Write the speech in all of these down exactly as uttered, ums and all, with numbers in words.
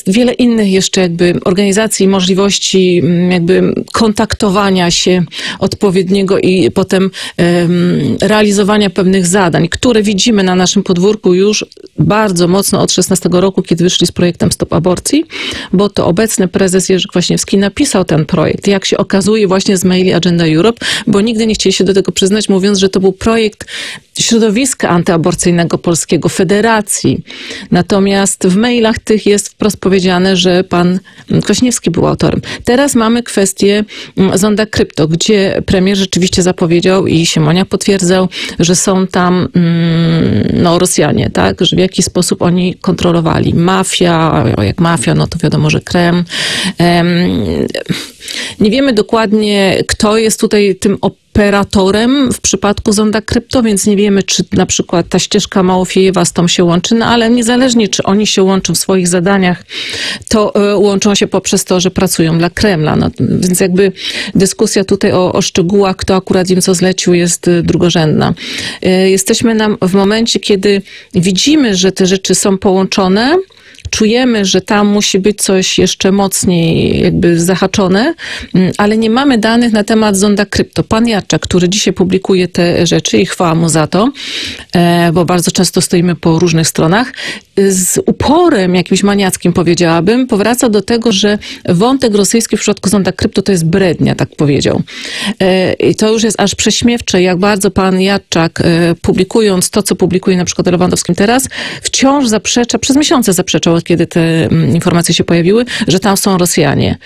jest wiele innych jeszcze jakby organizacji, możliwości jakby kontaktowania się odpowiedniego i potem um, realizowania pewnych zadań, które widzimy na naszym podwórku już bardzo mocno od szesnastego roku, kiedy wyszli z projektem Stop Aborcji, bo to obecny prezes Jerzy Kwaśniewski napisał ten projekt. Jak się okazuje właśnie z maili Agenda Europe, bo nigdy nie chcieli się do tego przyznać, mówiąc, że to był projekt środowiska antyaborcyjnego polskiego, federacji. Natomiast w mailach tych jest wprost powiedziane, że pan Kwaśniewski był autorem. Teraz mamy kwestię Zonda Krypto, gdzie premier rzeczywiście zapowiedział i Siemonia potwierdzał, że są tam no, Rosjanie, tak? Że w jaki sposób oni kontrolowali. Mafia, jak mafia, no to wiadomo, że Kreml. Nie wiemy dokładnie, kto jest tutaj tym operatorem w przypadku Zonda Krypto, więc nie wiemy, czy na przykład ta ścieżka Małofiejewa z tą się łączy, no ale niezależnie, czy oni się łączą w swoich zadaniach, to y, łączą się poprzez to, że pracują dla Kremla. No, więc jakby dyskusja tutaj o, o szczegółach, kto akurat im co zlecił, jest y, drugorzędna. Y, jesteśmy nam w momencie, kiedy widzimy, że te rzeczy są połączone, czujemy, że tam musi być coś jeszcze mocniej jakby zahaczone, ale nie mamy danych na temat Zonda Krypto. Pan Jadczak, który dzisiaj publikuje te rzeczy i chwała mu za to, bo bardzo często stoimy po różnych stronach, z uporem jakimś maniackim, powiedziałabym, powraca do tego, że wątek rosyjski w przypadku Zonda Krypto to jest brednia, tak powiedział. I to już jest aż prześmiewcze, jak bardzo pan Jadczak, publikując to, co publikuje na przykład o Lewandowskim teraz, wciąż zaprzecza, przez miesiące zaprzeczał, kiedy te informacje się pojawiły, że tam są Rosjanie.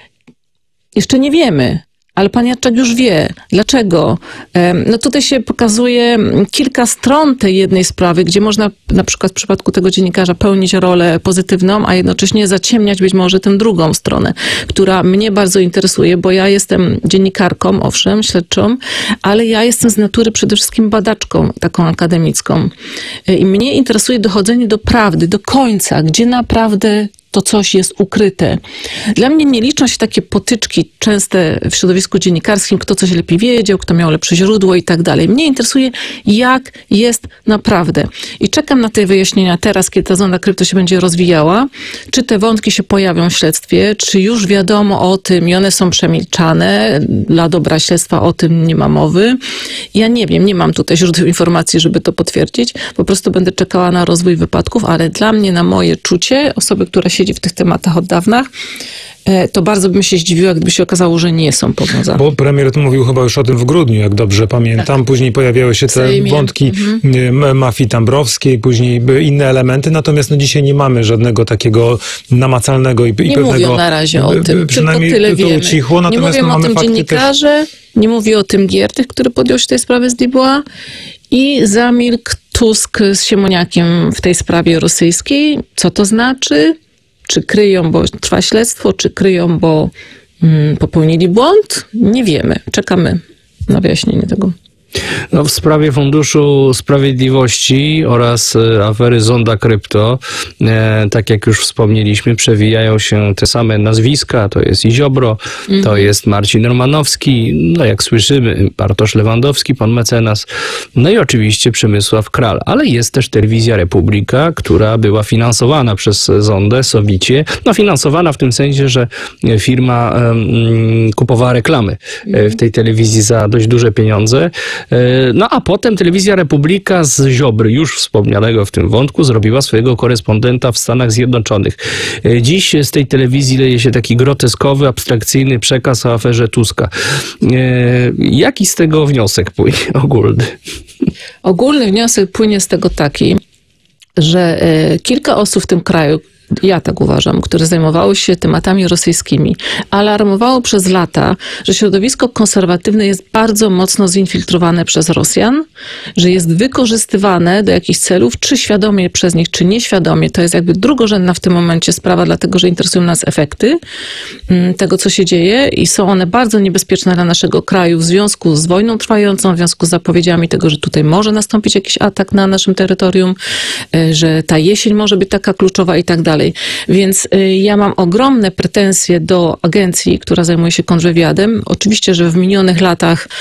Jeszcze nie wiemy. Ale pan Jadczak już wie. Dlaczego? No tutaj się pokazuje kilka stron tej jednej sprawy, gdzie można na przykład w przypadku tego dziennikarza pełnić rolę pozytywną, a jednocześnie zaciemniać być może tę drugą stronę, która mnie bardzo interesuje, bo ja jestem dziennikarką, owszem, śledczą, ale ja jestem z natury przede wszystkim badaczką, taką akademicką. I mnie interesuje dochodzenie do prawdy, do końca, gdzie naprawdę to coś jest ukryte. Dla mnie nie liczą się takie potyczki częste w środowisku dziennikarskim, kto coś lepiej wiedział, kto miał lepsze źródło i tak dalej. Mnie interesuje, jak jest naprawdę. I czekam na te wyjaśnienia teraz, kiedy ta Zonda Krypto się będzie rozwijała. Czy te wątki się pojawią w śledztwie, czy już wiadomo o tym i one są przemilczane. Dla dobra śledztwa o tym nie ma mowy. Ja nie wiem, nie mam tutaj źródeł informacji, żeby to potwierdzić. Po prostu będę czekała na rozwój wypadków, ale dla mnie, na moje czucie, osoby, która siedzi w tych tematach od dawna, to bardzo bym się zdziwiła, gdyby się okazało, że nie są powiązane. Bo premier mówił chyba już o tym w grudniu, jak dobrze pamiętam. Tak. Później pojawiały się te Sejmie. wątki mhm. mafii tambrowskiej, później inne elementy, natomiast no dzisiaj nie mamy żadnego takiego namacalnego i, nie i pewnego... Nie mówią na razie o tym, tylko tyle wiemy. Ucichło, nie mówią no, o tym dziennikarze, też... nie mówi o tym Giertych, który podjął się tej sprawy z Dubois i zamilkł Tusk z Siemoniakiem w tej sprawie rosyjskiej. Co to znaczy? Czy kryją, bo trwa śledztwo, czy kryją, bo mm, popełnili błąd? Nie wiemy. Czekamy na wyjaśnienie tego. No, w sprawie Funduszu Sprawiedliwości oraz afery Zonda Krypto, e, tak jak już wspomnieliśmy, przewijają się te same nazwiska. To jest i Ziobro, mm. to jest Marcin Romanowski, no jak słyszymy, Bartosz Lewandowski, pan mecenas, no i oczywiście Przemysław Kral. Ale jest też Telewizja Republika, która była finansowana przez Zondę sowicie. No finansowana w tym sensie, że firma um, kupowała reklamy mm. w tej telewizji za dość duże pieniądze. No a potem Telewizja Republika z Ziobry, już wspomnianego w tym wątku, zrobiła swojego korespondenta w Stanach Zjednoczonych. Dziś z tej telewizji leje się taki groteskowy, abstrakcyjny przekaz o aferze Tuska. Jaki z tego wniosek płynie ogólny? Ogólny wniosek płynie z tego taki, że kilka osób w tym kraju, ja tak uważam, które zajmowały się tematami rosyjskimi, alarmowało przez lata, że środowisko konserwatywne jest bardzo mocno zinfiltrowane przez Rosjan, że jest wykorzystywane do jakichś celów, czy świadomie przez nich, czy nieświadomie. To jest jakby drugorzędna w tym momencie sprawa, dlatego że interesują nas efekty tego, co się dzieje i są one bardzo niebezpieczne dla naszego kraju w związku z wojną trwającą, w związku z zapowiedziami tego, że tutaj może nastąpić jakiś atak na naszym terytorium, że ta jesień może być taka kluczowa i tak dalej. Więc ja mam ogromne pretensje do agencji, która zajmuje się kontrwywiadem. Oczywiście, że w minionych latach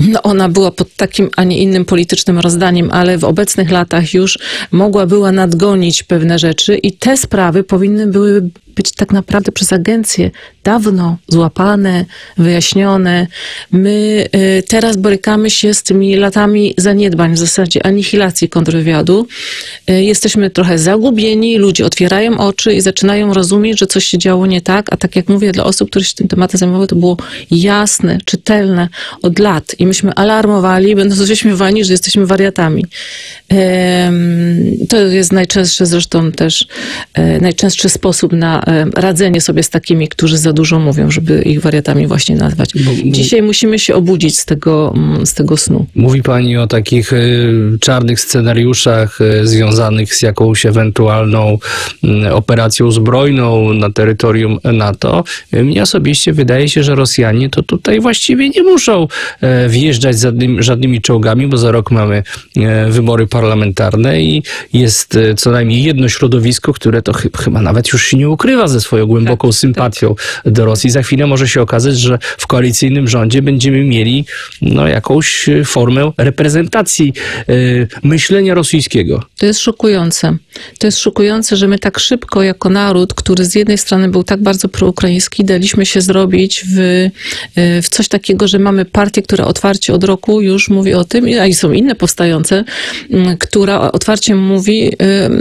No ona była pod takim, a nie innym politycznym rozdaniem, ale w obecnych latach już mogła była nadgonić pewne rzeczy i te sprawy powinny były być tak naprawdę przez agencję dawno złapane, wyjaśnione. My y, teraz borykamy się z tymi latami zaniedbań, w zasadzie anihilacji kontrwywiadu. Y, jesteśmy trochę zagubieni, ludzie otwierają oczy i zaczynają rozumieć, że coś się działo nie tak, a tak jak mówię, dla osób, które się tym tematem zajmowały, to było jasne, czytelne od lat i myśmy alarmowali, będąc wyśmiewani, że jesteśmy wariatami. Y, to jest najczęstszy zresztą też, y, najczęstszy sposób na radzenie sobie z takimi, którzy za dużo mówią, żeby ich wariatami właśnie nazwać. Bo, Dzisiaj musimy się obudzić z tego, z tego snu. Mówi pani o takich y, czarnych scenariuszach y, związanych z jakąś ewentualną y, operacją zbrojną na terytorium NATO. Y, mnie osobiście wydaje się, że Rosjanie to tutaj właściwie nie muszą y, wjeżdżać żadnymi, żadnymi czołgami, bo za rok mamy y, wybory parlamentarne i jest y, co najmniej jedno środowisko, które to ch- chyba nawet już się nie ukrywa ze swoją głęboką tak, sympatią tak. do Rosji. Za chwilę może się okazać, że w koalicyjnym rządzie będziemy mieli no, jakąś formę reprezentacji yy, myślenia rosyjskiego. To jest szokujące. To jest szokujące, że my tak szybko jako naród, który z jednej strony był tak bardzo proukraiński, daliśmy się zrobić w, w coś takiego, że mamy partię, która otwarcie od roku już mówi o tym, a i są inne powstające, która otwarcie mówi yy,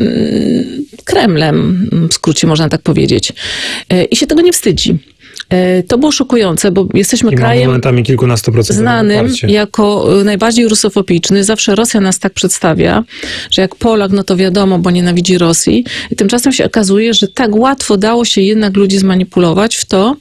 Kremlem, w skrócie można tak powiedzieć. I się tego nie wstydzi. To było szokujące, bo jesteśmy I krajem momentami znanym jako najbardziej rusofobiczny. Zawsze Rosja nas tak przedstawia, że jak Polak, no to wiadomo, bo nienawidzi Rosji. I tymczasem się okazuje, że tak łatwo dało się jednak ludzi zmanipulować w to,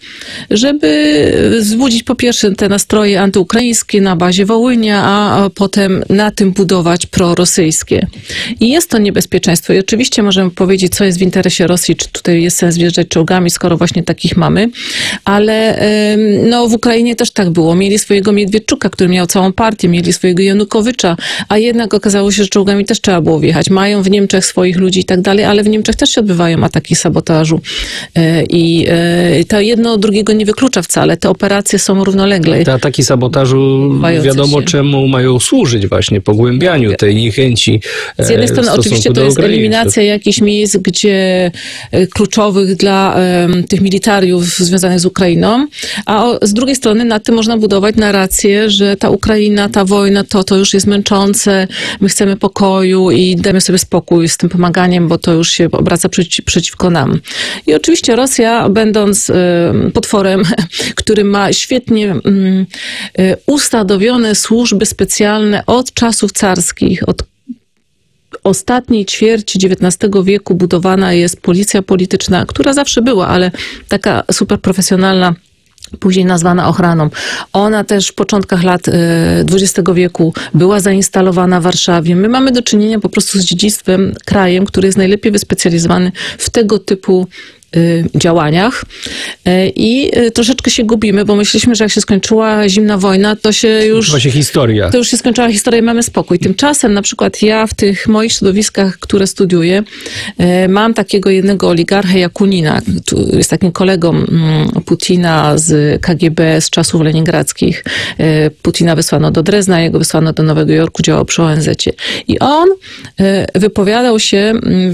żeby wzbudzić po pierwsze te nastroje antyukraińskie na bazie Wołynia, a potem na tym budować prorosyjskie. I jest to niebezpieczeństwo. I oczywiście możemy powiedzieć, co jest w interesie Rosji, czy tutaj jest sens wjeżdżać czołgami, skoro właśnie takich mamy. Ale no, w Ukrainie też tak było. Mieli swojego Miedwiedczuka, który miał całą partię, mieli swojego Janukowycza, a jednak okazało się, że czołgami też trzeba było wjechać. Mają w Niemczech swoich ludzi i tak dalej, ale w Niemczech też się odbywają ataki sabotażu. I to jedno drugiego nie wyklucza wcale. Te operacje są równolegle. Te ataki sabotażu wiadomo się. czemu mają służyć właśnie pogłębianiu tej niechęci. Z jednej strony oczywiście to jest eliminacja jakichś miejsc, gdzie kluczowych dla um, tych militariów związanych z Ukrainą, a o, z drugiej strony na tym można budować narrację, że ta Ukraina, ta wojna, to, to już jest męczące, my chcemy pokoju i dajmy sobie spokój z tym pomaganiem, bo to już się obraca przeciw, przeciwko nam. I oczywiście Rosja, będąc y, potworem, który ma świetnie y, y, ustadowione służby specjalne od czasów carskich, od ostatniej ćwierci dziewiętnastego wieku budowana jest policja polityczna, która zawsze była, ale taka super profesjonalna, później nazwana ochraną. Ona też w początkach lat dwudziestego wieku była zainstalowana w Warszawie. My mamy do czynienia po prostu z dziedzictwem, krajem, który jest najlepiej wyspecjalizowany w tego typu działaniach i troszeczkę się gubimy, bo myśleliśmy, że jak się skończyła zimna wojna, to się już... Skończyła się historia. To już się skończyła historia i mamy spokój. Tymczasem na przykład ja w tych moich środowiskach, które studiuję, mam takiego jednego oligarchę Jakunina, który jest takim kolegą Putina z K G B z czasów leningradzkich. Putina wysłano do Drezna, jego wysłano do Nowego Jorku, działał przy O N Z-cie. I on wypowiadał się,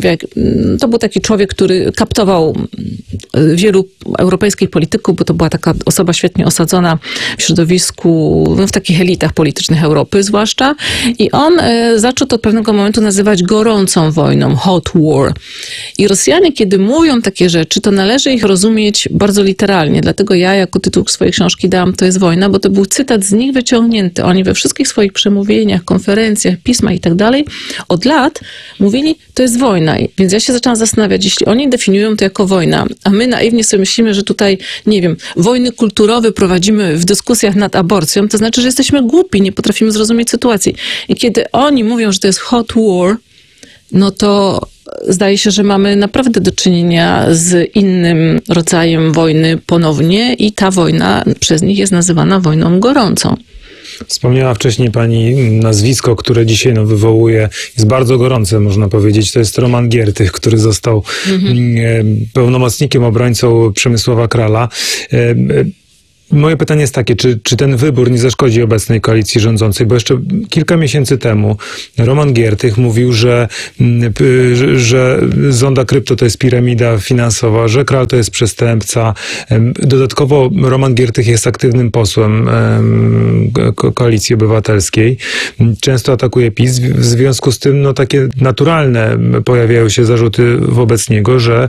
to był taki człowiek, który kaptował wielu europejskich polityków, bo to była taka osoba świetnie osadzona w środowisku, no w takich elitach politycznych Europy zwłaszcza. I on e, zaczął to od pewnego momentu nazywać gorącą wojną, hot war. I Rosjanie, kiedy mówią takie rzeczy, to należy ich rozumieć bardzo literalnie. Dlatego ja jako tytuł swojej książki dałam To jest wojna, bo to był cytat z nich wyciągnięty. Oni we wszystkich swoich przemówieniach, konferencjach, pismach i tak dalej od lat mówili, to jest wojna. Więc ja się zaczęłam zastanawiać, jeśli oni definiują to jako wojna, a my naiwnie sobie myślimy, że tutaj, nie wiem, wojny kulturowe prowadzimy w dyskusjach nad aborcją, to znaczy, że jesteśmy głupi, nie potrafimy zrozumieć sytuacji. I kiedy oni mówią, że to jest hot war, no to zdaje się, że mamy naprawdę do czynienia z innym rodzajem wojny ponownie i ta wojna przez nich jest nazywana wojną gorącą. Wspomniała wcześniej pani nazwisko, które dzisiaj no, wywołuje, jest bardzo gorące, można powiedzieć. To jest Roman Giertych, który został mm-hmm. pełnomocnikiem, obrońcą Przemysława Krala. Moje pytanie jest takie, czy, czy ten wybór nie zaszkodzi obecnej koalicji rządzącej? Bo jeszcze kilka miesięcy temu Roman Giertych mówił, że, że Zonda Krypto to jest piramida finansowa, że Kral to jest przestępca. Dodatkowo Roman Giertych jest aktywnym posłem ko- Koalicji Obywatelskiej. Często atakuje PiS. W związku z tym no, takie naturalne pojawiają się zarzuty wobec niego, że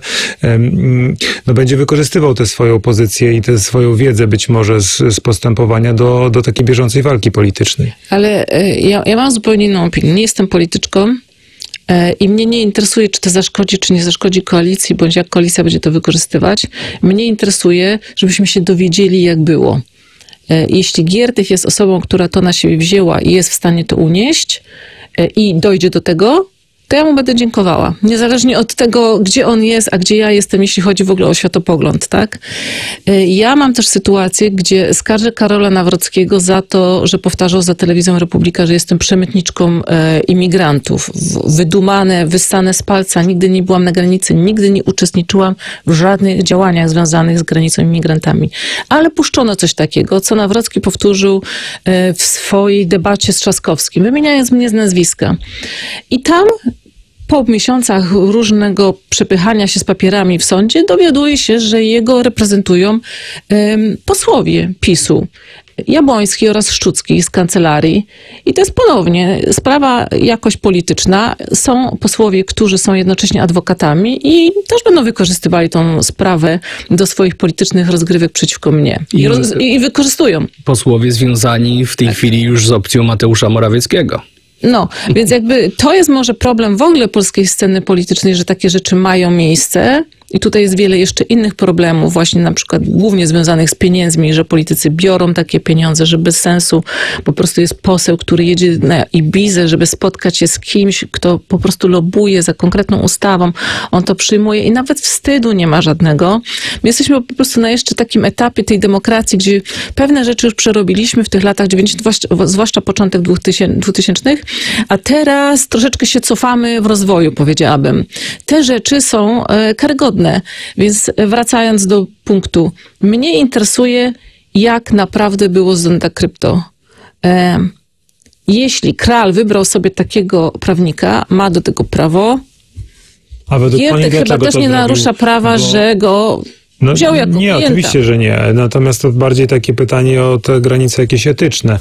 no, będzie wykorzystywał tę swoją pozycję i tę swoją wiedzę być może z, z postępowania do, do takiej bieżącej walki politycznej. Ale ja, ja mam zupełnie inną opinię. Nie jestem polityczką i mnie nie interesuje, czy to zaszkodzi, czy nie zaszkodzi koalicji, bądź jak koalicja będzie to wykorzystywać. Mnie interesuje, żebyśmy się dowiedzieli, jak było. Jeśli Giertych jest osobą, która to na siebie wzięła i jest w stanie to unieść i dojdzie do tego, to ja mu będę dziękowała. Niezależnie od tego, gdzie on jest, a gdzie ja jestem, jeśli chodzi w ogóle o światopogląd, tak? Ja mam też sytuację, gdzie skarżę Karola Nawrockiego za to, że powtarzał za telewizją Republika, że jestem przemytniczką e, imigrantów. Wydumane, wyssane z palca. Nigdy nie byłam na granicy, nigdy nie uczestniczyłam w żadnych działaniach związanych z granicą imigrantami. Ale puszczono coś takiego, co Nawrocki powtórzył e, w swojej debacie z Trzaskowskim, wymieniając mnie z nazwiska. I tam po miesiącach różnego przepychania się z papierami w sądzie dowiaduje się, że jego reprezentują um, posłowie PiSu. Jabłoński oraz Szczucki z kancelarii. I to jest ponownie sprawa jakoś polityczna. Są posłowie, którzy są jednocześnie adwokatami i też będą wykorzystywali tą sprawę do swoich politycznych rozgrywek przeciwko mnie. I, I, roz, i wykorzystują. Posłowie związani w tej tak. chwili już z opcją Mateusza Morawieckiego. No, więc jakby to jest może problem w ogóle polskiej sceny politycznej, że takie rzeczy mają miejsce. I tutaj jest wiele jeszcze innych problemów, właśnie na przykład głównie związanych z pieniędzmi, że politycy biorą takie pieniądze, że bez sensu po prostu jest poseł, który jedzie na Ibizę, żeby spotkać się z kimś, kto po prostu lobuje za konkretną ustawą. On to przyjmuje i nawet wstydu nie ma żadnego. My jesteśmy po prostu na jeszcze takim etapie tej demokracji, gdzie pewne rzeczy już przerobiliśmy w tych latach dziewięćdziesiątych, zwłaszcza początek dwutysięcznych, a teraz troszeczkę się cofamy w rozwoju, powiedziałabym. Te rzeczy są karygodne. Więc wracając do punktu, mnie interesuje, jak naprawdę było z Zonda Krypto. E, jeśli Kral wybrał sobie takiego prawnika, ma do tego prawo, a według Giertych pani chyba też nie zrobił? narusza prawa, Bo... że go No, wziął jako nie, klienta. oczywiście, że nie. Natomiast to bardziej takie pytanie o te granice jakieś etyczne.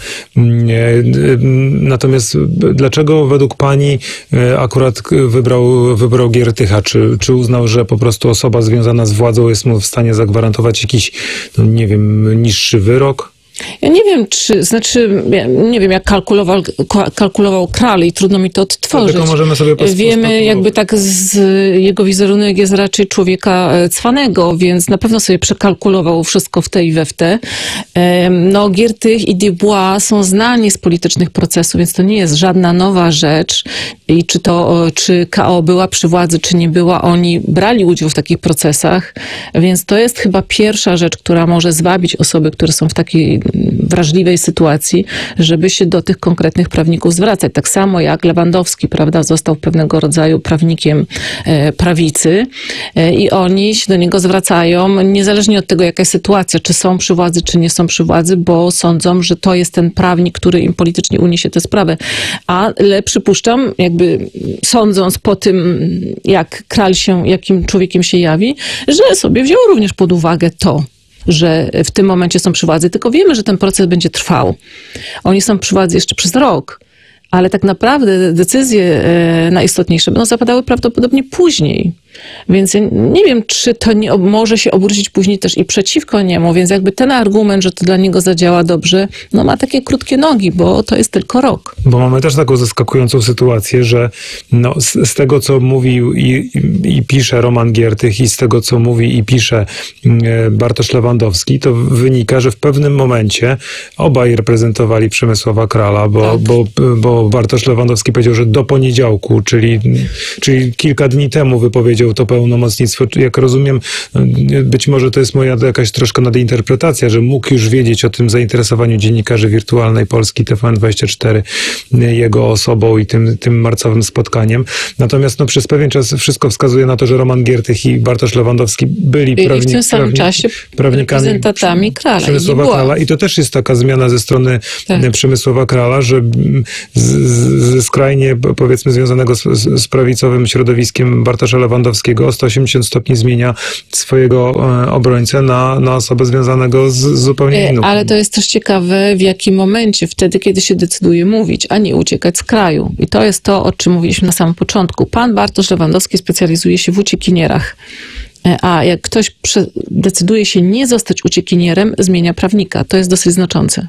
Natomiast dlaczego według pani akurat wybrał, wybrał Giertycha? Czy, czy uznał, że po prostu osoba związana z władzą jest mu w stanie zagwarantować jakiś, no nie wiem, niższy wyrok? Ja nie wiem, czy, znaczy, nie wiem, jak kalkulował, kalkulował Kral i trudno mi to odtworzyć. Tylko możemy sobie Wiemy, jakby tak z jego wizerunek jest raczej człowieka cwanego, więc na pewno sobie przekalkulował wszystko w te i we w te. No, Giertych i Dubois są znani z politycznych procesów, więc to nie jest żadna nowa rzecz. I czy to, czy K O była przy władzy, czy nie była, oni brali udział w takich procesach, więc to jest chyba pierwsza rzecz, która może zwabić osoby, które są w takiej wrażliwej sytuacji, żeby się do tych konkretnych prawników zwracać. Tak samo jak Lewandowski, prawda, został pewnego rodzaju prawnikiem e, prawicy e, i oni się do niego zwracają, niezależnie od tego, jaka jest sytuacja, czy są przy władzy, czy nie są przy władzy, bo sądzą, że to jest ten prawnik, który im politycznie uniesie tę sprawę. Ale przypuszczam, jakby sądząc po tym, jak Kral się, jakim człowiekiem się jawi, że sobie wziął również pod uwagę to, że w tym momencie są przy władzy, tylko wiemy, że ten proces będzie trwał. Oni są przy władzy jeszcze przez rok, ale tak naprawdę decyzje najistotniejsze będą zapadały prawdopodobnie później. Więc ja nie wiem, czy to nie może się obrócić później też i przeciwko niemu, więc jakby ten argument, że to dla niego zadziała dobrze, no ma takie krótkie nogi, bo to jest tylko rok. Bo mamy też taką zaskakującą sytuację, że no, z, z tego, co mówił i, i, i pisze Roman Giertych i z tego, co mówi i pisze Bartosz Lewandowski, to wynika, że w pewnym momencie obaj reprezentowali Przemysława Krala, bo, tak. bo, bo Bartosz Lewandowski powiedział, że do poniedziałku, czyli, czyli kilka dni temu wypowiedział wziął to pełnomocnictwo. Jak rozumiem, być może to jest moja jakaś troszkę nadinterpretacja, że mógł już wiedzieć o tym zainteresowaniu dziennikarzy Wirtualnej Polski T V N dwadzieścia cztery jego osobą i tym, tym marcowym spotkaniem. Natomiast no, przez pewien czas wszystko wskazuje na to, że Roman Giertych i Bartosz Lewandowski byli I prawni, w tym samym prawni, czasie prawnikami reprezentantami Krala. Przemysława I nie Krala. I to też jest taka zmiana ze strony Tak. Przemysława Krala, że z, z skrajnie, powiedzmy, związanego z, z prawicowym środowiskiem Bartosza Lewandowskiego o sto osiemdziesiąt stopni zmienia swojego e, obrońcę na, na osobę związanego z, z zupełnie inną. Ale to jest też ciekawe, w jakim momencie, wtedy, kiedy się decyduje mówić, a nie uciekać z kraju. I to jest to, o czym mówiliśmy na samym początku. Pan Bartosz Lewandowski specjalizuje się w uciekinierach. A jak ktoś prze- decyduje się nie zostać uciekinierem, zmienia prawnika. To jest dosyć znaczące.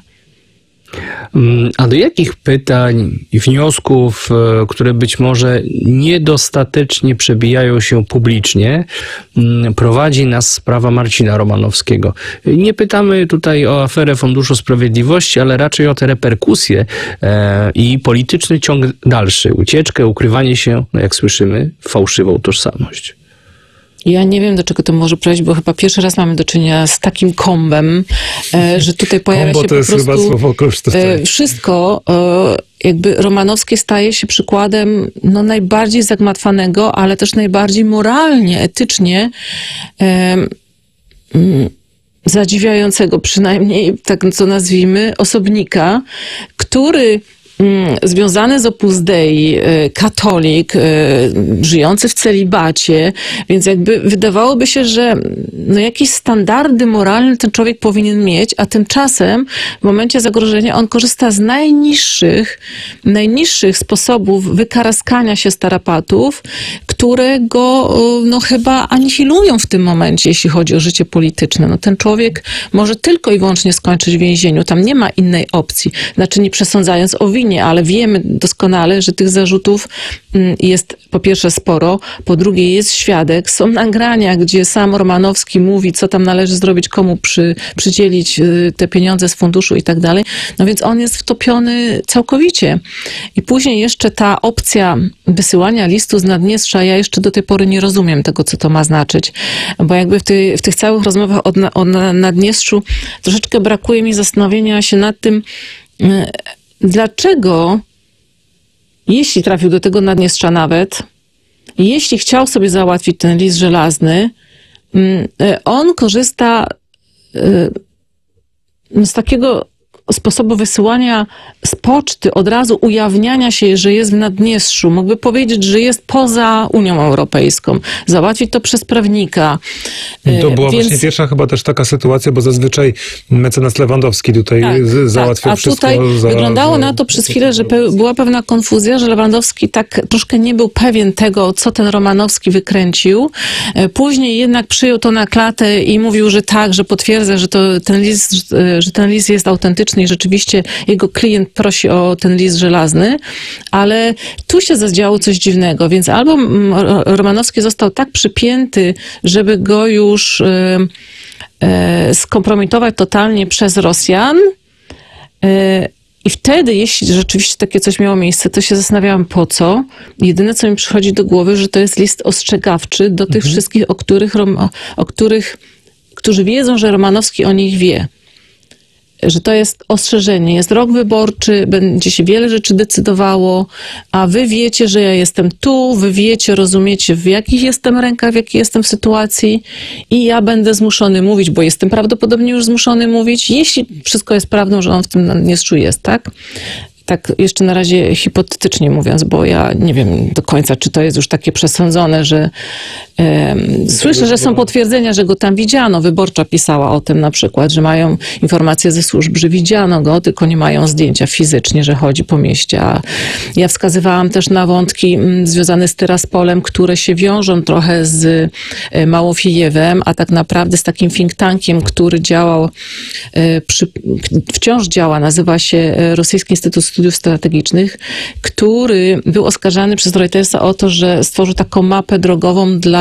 A do jakich pytań i wniosków, e, które być może niedostatecznie przebijają się publicznie, m, prowadzi nas sprawa Marcina Romanowskiego? Nie pytamy tutaj o aferę Funduszu Sprawiedliwości, ale raczej o te reperkusje e, i polityczny ciąg dalszy, ucieczkę, ukrywanie się, no jak słyszymy, w fałszywą tożsamość. Ja nie wiem, do czego to może prowadzić, bo chyba pierwszy raz mamy do czynienia z takim kombem, e, że tutaj pojawia Kombo się to po jest prostu chyba słowo klucz tutaj. e, wszystko. E, jakby Romanowskie staje się przykładem no, najbardziej zagmatwanego, ale też najbardziej moralnie, etycznie e, mm, zadziwiającego, przynajmniej tak co nazwijmy, osobnika, który związany z Opus Dei, katolik, żyjący w celibacie, więc jakby wydawałoby się, że no jakieś standardy moralne ten człowiek powinien mieć, a tymczasem w momencie zagrożenia on korzysta z najniższych, najniższych sposobów wykaraskania się z tarapatów, które go no chyba anihilują w tym momencie, jeśli chodzi o życie polityczne. No ten człowiek może tylko i wyłącznie skończyć w więzieniu. Tam nie ma innej opcji. Znaczy nie przesądzając o winie, ale wiemy doskonale, że tych zarzutów jest po pierwsze sporo, po drugie jest świadek, są nagrania, gdzie sam Romanowski mówi, co tam należy zrobić, komu przy, przydzielić te pieniądze z funduszu i tak dalej. No więc on jest wtopiony całkowicie. I później jeszcze ta opcja wysyłania listu z Naddniestrza, ja jeszcze do tej pory nie rozumiem tego, co to ma znaczyć, bo jakby w, ty, w tych całych rozmowach o, o Naddniestrzu troszeczkę brakuje mi zastanowienia się nad tym, dlaczego, jeśli trafił do tego Naddniestrza nawet, jeśli chciał sobie załatwić ten list żelazny, on korzysta z takiego sposobu wysyłania z poczty, od razu ujawniania się, że jest w Naddniestrzu. Mógłby powiedzieć, że jest poza Unią Europejską. Załatwić to przez prawnika. To była Więc... właśnie pierwsza chyba też taka sytuacja, bo zazwyczaj mecenas Lewandowski tutaj tak, załatwiał tak. A wszystko. tutaj za, wyglądało za, na to przez chwilę, że pe- była pewna konfuzja, że Lewandowski tak troszkę nie był pewien tego, co ten Romanowski wykręcił. Później jednak przyjął to na klatę i mówił, że tak, że potwierdza, że to ten list, że ten list jest autentyczny i rzeczywiście jego klient prosi o ten list żelazny, ale tu się zadziało coś dziwnego, więc albo Romanowski został tak przypięty, żeby go już e, e, skompromitować totalnie przez Rosjan, e, i wtedy, jeśli rzeczywiście takie coś miało miejsce, to się zastanawiałam, po co. Jedyne, co mi przychodzi do głowy, że to jest list ostrzegawczy do tych mhm. wszystkich, o których, o których, którzy wiedzą, że Romanowski o nich wie. Że to jest ostrzeżenie, jest rok wyborczy, będzie się wiele rzeczy decydowało, a wy wiecie, że ja jestem tu, wy wiecie, rozumiecie, w jakich jestem rękach, w jakiej jestem sytuacji i ja będę zmuszony mówić, bo jestem prawdopodobnie już zmuszony mówić, jeśli wszystko jest prawdą, że on w tym Naddniestrzu jest, tak? Tak jeszcze na razie hipotetycznie mówiąc, bo ja nie wiem do końca, czy to jest już takie przesądzone, że e, słyszę, że są potwierdzenia, że go tam widziano. Wyborcza pisała o tym na przykład, że mają informacje ze służb, że widziano go, tylko nie mają zdjęcia fizycznie, że chodzi po mieście. A ja wskazywałam też na wątki m, związane z Tyraspolem, które się wiążą trochę z e, Małofijewem, a tak naprawdę z takim think tankiem, który działał, e, przy, wciąż działa, nazywa się Rosyjski Instytut Studiów Strategicznych, który był oskarżany przez Reutersa o to, że stworzył taką mapę drogową dla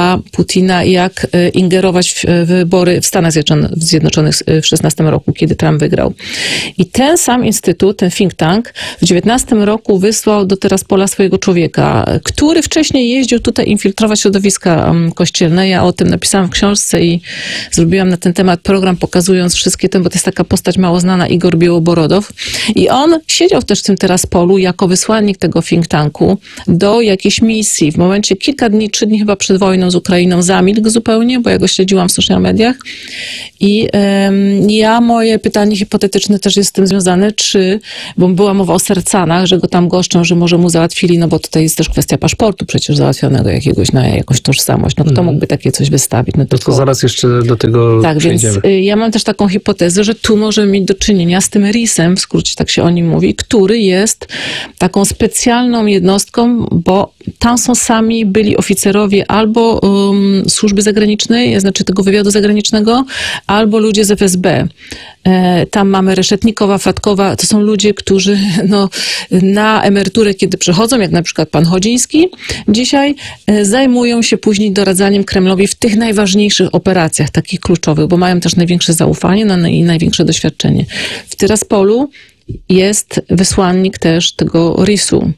dla Putina, jak e, ingerować w e, wybory w Stanach Zjednoczonych, w Zjednoczonych w szesnastym roku, kiedy Trump wygrał. I ten sam instytut, ten think tank w dziewiętnastym roku wysłał do Teraspola swojego człowieka, który wcześniej jeździł tutaj infiltrować środowiska um, kościelne. Ja o tym napisałam w książce i zrobiłam na ten temat program, pokazując wszystkie te, bo to jest taka postać mało znana, Igor Białoborodow. I on siedział też w tym Teraspolu jako wysłannik tego think tanku do jakiejś misji. W momencie kilka dni, trzy dni chyba przed wojną z Ukrainą zamilkł zupełnie, bo ja go śledziłam w social mediach. I um, ja, moje pytanie hipotetyczne też jest z tym związane, czy, bo była mowa o Sercanach, że go tam goszczą, że może mu załatwili, no bo tutaj jest też kwestia paszportu przecież załatwionego jakiegoś na jakąś tożsamość. No kto mógłby takie coś wystawić? No, No tylko... to zaraz jeszcze do tego Tak, przejdziemy. więc y, ja mam też taką hipotezę, że tu możemy mieć do czynienia z tym R I S-em, w skrócie tak się o nim mówi, który jest taką specjalną jednostką, bo tam są sami byli oficerowie albo um, służby zagranicznej, znaczy tego wywiadu zagranicznego, albo ludzie z F S B. E, tam mamy Reszetnikowa, Fratkowa, to są ludzie, którzy no, na emeryturę, kiedy przychodzą, jak na przykład pan Chodziński, dzisiaj e, zajmują się później doradzaniem Kremlowi w tych najważniejszych operacjach, takich kluczowych, bo mają też największe zaufanie no, i największe doświadczenie. W Tyraspolu jest wysłannik też tego R I S-u.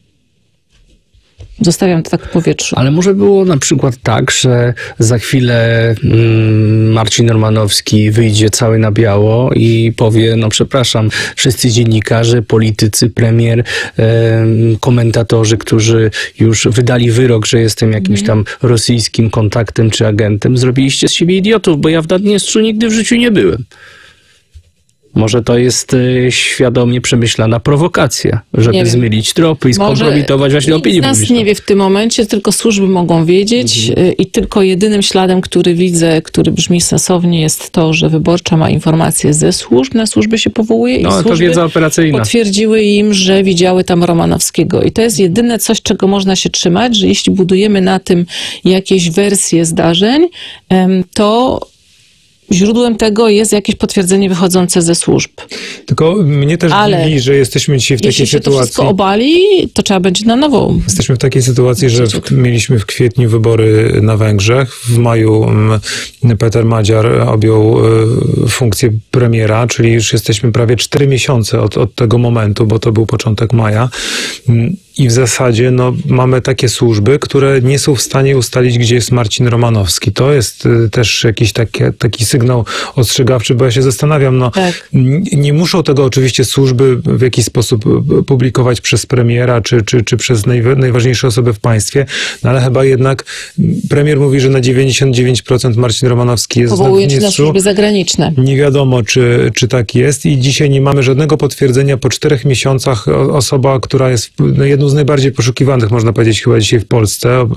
Zostawiam to tak w powietrzu. Ale może było na przykład tak, że za chwilę mm, Marcin Romanowski wyjdzie cały na biało i powie, no przepraszam, wszyscy dziennikarze, politycy, premier, e, komentatorzy, którzy już wydali wyrok, że jestem jakimś tam rosyjskim kontaktem czy agentem, zrobiliście z siebie idiotów, bo ja w Naddniestrzu nigdy w życiu nie byłem. Może to jest y, świadomie przemyślana prowokacja, żeby zmylić tropy i skompromitować właśnie opinię publiczną. Nikt z nas nie wie w tym momencie, tylko służby mogą wiedzieć mhm. y, i tylko jedynym śladem, który widzę, który brzmi sensownie, jest to, że wyborcza ma informacje ze służb, na służby się powołuje no, i służby to wiedza operacyjna. Potwierdziły im, że widziały tam Romanowskiego. I to jest jedyne coś, czego można się trzymać, że jeśli budujemy na tym jakieś wersje zdarzeń, to źródłem tego jest jakieś potwierdzenie wychodzące ze służb. Tylko mnie też Ale dziwi, że jesteśmy dzisiaj w takiej jeśli się sytuacji. to wszystko obali, to trzeba będzie na nowo. Jesteśmy w takiej sytuacji, że w, mieliśmy w kwietniu wybory na Węgrzech. W maju um, Peter Madziar objął y, funkcję premiera, czyli już jesteśmy prawie cztery miesiące od, od tego momentu, bo to był początek maja. I w zasadzie no, mamy takie służby, które nie są w stanie ustalić, gdzie jest Marcin Romanowski. To jest y, też jakiś taki, taki sygnał ostrzegawczy, bo ja się zastanawiam, no tak. nie muszą tego oczywiście służby w jakiś sposób publikować przez premiera, czy, czy, czy przez naj, najważniejsze osoby w państwie, no ale chyba jednak premier mówi, że na dziewięćdziesiąt dziewięć procent Marcin Romanowski jest powołuje w się na służby zagraniczne. Nie wiadomo, czy, czy tak jest i dzisiaj nie mamy żadnego potwierdzenia po czterech miesiącach osoba, która jest no, jedną z najbardziej poszukiwanych, można powiedzieć, chyba dzisiaj w Polsce,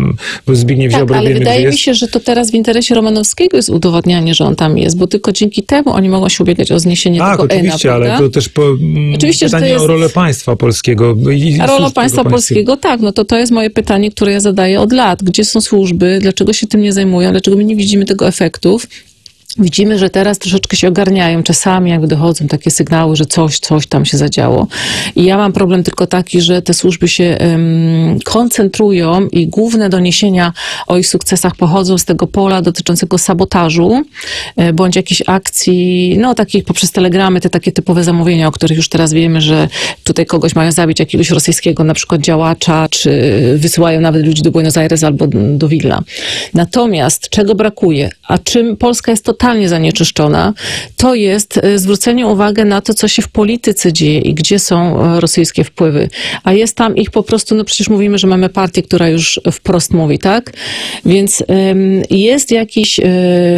bo Zbigniew tak, Ziobro ale wiemy, wydaje jest. mi się, że to teraz w interesie Romanowskiego jest udowodnianie, że on tam jest, bo tylko dzięki temu oni mogą się ubiegać o zniesienie tak, tego oczywiście, E N A, ale to też po, oczywiście, pytanie że to jest... o rolę państwa polskiego. I, i A rola państwa polskiego, tak, no to to jest moje pytanie, które ja zadaję od lat. Gdzie są służby? Dlaczego się tym nie zajmują? Dlaczego my nie widzimy tego efektów? Widzimy, że teraz troszeczkę się ogarniają. Czasami jakby dochodzą takie sygnały, że coś, coś tam się zadziało. I ja mam problem tylko taki, że te służby się um, koncentrują i główne doniesienia o ich sukcesach pochodzą z tego pola dotyczącego sabotażu, e, bądź jakichś akcji, no takich poprzez telegramy, te takie typowe zamówienia, o których już teraz wiemy, że tutaj kogoś mają zabić, jakiegoś rosyjskiego na przykład działacza, czy wysyłają nawet ludzi do Buenos Aires albo do Wilna. Natomiast czego brakuje? A czym Polska jest totalnie zanieczyszczona, to jest zwrócenie uwagi na to, co się w polityce dzieje i gdzie są rosyjskie wpływy. A jest tam ich po prostu, no przecież mówimy, że mamy partię, która już wprost mówi, tak? Więc ym, jest jakiś yy,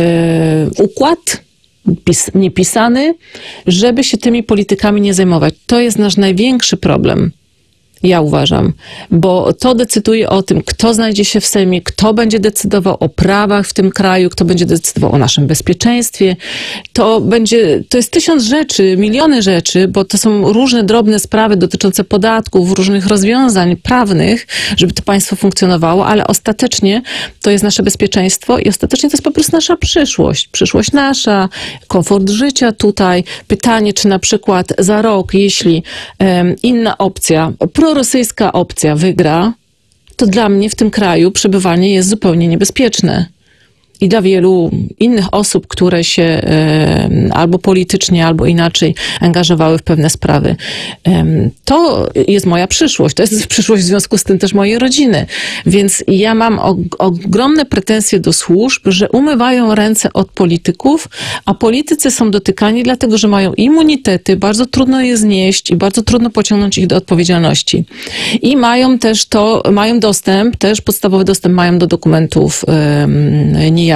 układ pis, niepisany, żeby się tymi politykami nie zajmować. To jest nasz największy problem. Ja uważam, bo to decyduje o tym, kto znajdzie się w Sejmie, kto będzie decydował o prawach w tym kraju, kto będzie decydował o naszym bezpieczeństwie. To będzie, to jest tysiąc rzeczy, miliony rzeczy, bo to są różne drobne sprawy dotyczące podatków, różnych rozwiązań prawnych, żeby to państwo funkcjonowało, ale ostatecznie to jest nasze bezpieczeństwo i ostatecznie to jest po prostu nasza przyszłość. Przyszłość nasza, komfort życia tutaj. Pytanie, czy na przykład za rok, jeśli um, inna opcja, prorosyjska opcja wygra, to dla mnie w tym kraju przebywanie jest zupełnie niebezpieczne. I dla wielu innych osób, które się e, albo politycznie, albo inaczej angażowały w pewne sprawy. E, to jest moja przyszłość. To jest przyszłość w związku z tym też mojej rodziny. Więc ja mam og- ogromne pretensje do służb, że umywają ręce od polityków, a politycy są dotykani dlatego, że mają immunitety, bardzo trudno je znieść i bardzo trudno pociągnąć ich do odpowiedzialności. I mają też to, mają dostęp, też podstawowy dostęp mają do dokumentów e, niejawnych.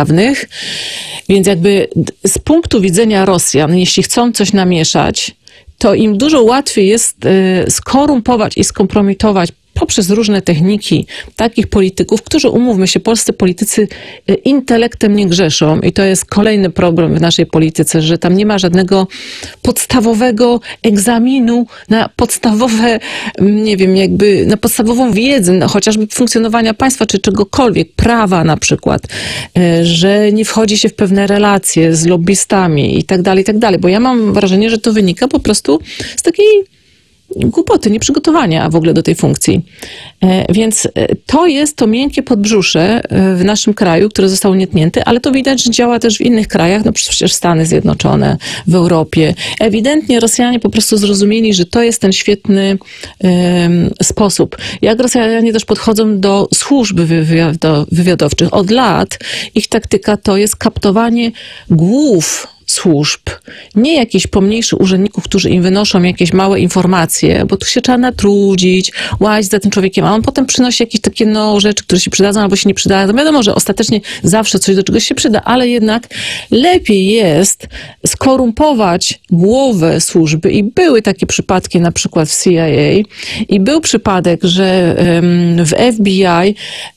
Więc jakby z punktu widzenia Rosjan, jeśli chcą coś namieszać, to im dużo łatwiej jest skorumpować i skompromitować poprzez różne techniki takich polityków, którzy, umówmy się, polscy politycy intelektem nie grzeszą i to jest kolejny problem w naszej polityce, że tam nie ma żadnego podstawowego egzaminu na podstawowe, nie wiem, jakby na podstawową wiedzę, no, chociażby funkcjonowania państwa, czy czegokolwiek, prawa na przykład, że nie wchodzi się w pewne relacje z lobbystami i tak dalej, i tak dalej, bo ja mam wrażenie, że to wynika po prostu z takiej głupoty, nieprzygotowania w ogóle do tej funkcji. Więc to jest to miękkie podbrzusze w naszym kraju, które zostało nietknięte, ale to widać, że działa też w innych krajach, no przecież Stany Zjednoczone, w Europie. Ewidentnie Rosjanie po prostu zrozumieli, że to jest ten świetny um, sposób. Jak Rosjanie też podchodzą do służb wywiado- wywiadowczych. Od lat ich taktyka to jest kaptowanie głów służb, nie jakichś pomniejszych urzędników, którzy im wynoszą jakieś małe informacje, bo tu się trzeba natrudzić, łazić za tym człowiekiem, a on potem przynosi jakieś takie no, rzeczy, które się przydadzą albo się nie przydają. No wiadomo, że ostatecznie zawsze coś do czegoś się przyda, ale jednak lepiej jest skorumpować głowę służby i były takie przypadki na przykład w C I A i był przypadek, że w F B I